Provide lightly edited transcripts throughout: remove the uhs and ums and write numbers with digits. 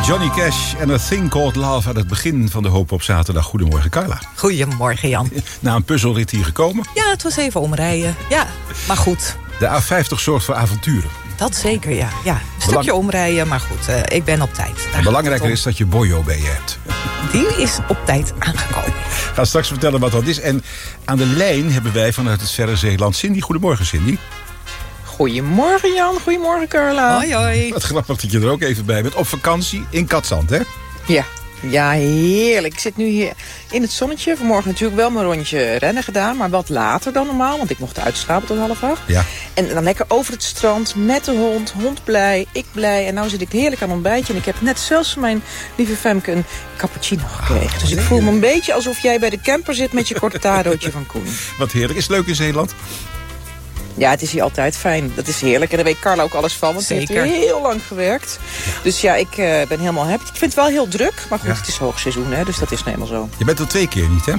Johnny Cash en A Thing Called Love aan het begin van de Hoop op zaterdag. Goedemorgen, Carla. Goedemorgen, Jan. Na een puzzelrit hier gekomen? Ja, het was even omrijden. Ja, maar goed. De A50 zorgt voor avonturen. Dat zeker, ja. Een stukje omrijden, maar goed, ik ben op tijd. Belangrijker is dat je Bojo bij je hebt. Die is op tijd aangekomen. Ik ga straks vertellen wat dat is. En aan de lijn hebben wij vanuit het verre Zeeland Cindy. Goedemorgen, Cindy. Goedemorgen, Jan. Goedemorgen, Carla. Hoi, hoi. Wat grappig dat je er ook even bij bent. Op vakantie in Katzand, hè? Ja, heerlijk. Ik zit nu hier in het zonnetje. Vanmorgen natuurlijk wel mijn rondje rennen gedaan, maar wat later dan normaal, want ik mocht uitslapen tot 7:30. Ja. En dan lekker over het strand met de hond blij, ik blij. En nou zit ik heerlijk aan een ontbijtje. En ik heb net zelfs van mijn lieve Femke een cappuccino gekregen. Dus ik voel me een beetje alsof jij bij de camper zit met je cortadootje van Koen. Wat heerlijk. Is het leuk in Zeeland? Ja, het is hier altijd fijn. Dat is heerlijk. En daar weet Carla ook alles van, want ze heeft hier heel lang gewerkt. Ja. Dus ja, ik ben helemaal happy. Ik vind het wel heel druk, maar goed, Het is hoogseizoen, hè, dus dat is nou eenmaal zo. Je bent er 2 keer niet, hè?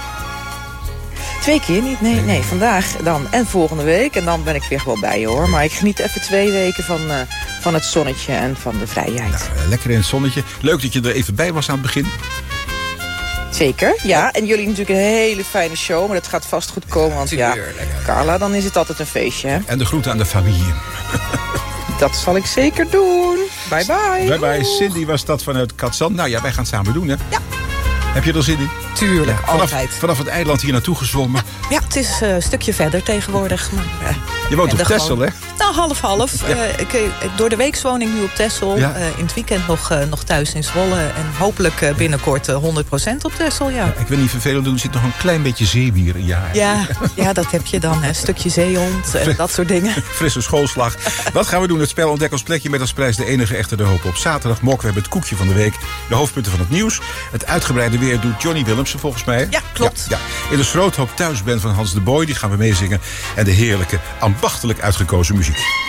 2 keer niet? Nee, vandaag dan en volgende week. En dan ben ik weer gewoon bij je, hoor. Maar ik geniet even 2 weken van het zonnetje en van de vrijheid. Nou, lekker in het zonnetje. Leuk dat je er even bij was aan het begin. Zeker, ja. En jullie natuurlijk een hele fijne show, maar dat gaat vast goed komen. Want Carla, dan is het altijd een feestje, hè? En de groeten aan de familie. Dat zal ik zeker doen. Bye bye. Bye bye. Cindy was dat vanuit Katzand. Nou ja, wij gaan het samen doen, hè? Ja. Heb je er zin in? Tuurlijk, altijd. Vanaf het eiland hier naartoe gezwommen. Ja, het is een stukje verder tegenwoordig. Maar, je woont op Texel, hè? Nou, half. Ja. Door de week woon ik nu op Texel. Ja. In het weekend nog thuis in Zwolle. En hopelijk binnenkort 100% op Texel, ja. Ik wil niet vervelend doen, er zit nog een klein beetje zeewier in je haar. Ja, dat heb je dan. Een stukje zeehond en dat soort dingen. Frisse schoolslag. Wat gaan we doen? Het spel Ontdek ons plekje met als prijs de enige echte De Hoop op zaterdag. Mok, we hebben het koekje van de week. De hoofdpunten van het nieuws. Het uitgebreide weer doet Johnny Willemsen volgens mij. Ja, klopt. Ja. In de Schroothoop thuisband van Hans de Boy, die gaan we meezingen. En de heerlijke, ambachtelijk uitgekozen muziek.